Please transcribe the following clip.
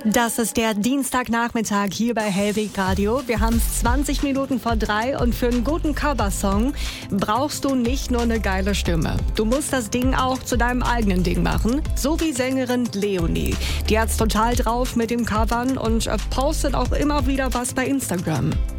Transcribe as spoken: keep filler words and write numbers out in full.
Das ist der Dienstagnachmittag hier bei Hellweg Radio. Wir haben es zwanzig Minuten vor drei und für einen guten Coversong brauchst du nicht nur eine geile Stimme. Du musst das Ding auch zu deinem eigenen Ding machen. So wie Sängerin Leonie. Die hat's total drauf mit dem Covern und postet auch immer wieder was bei Instagram.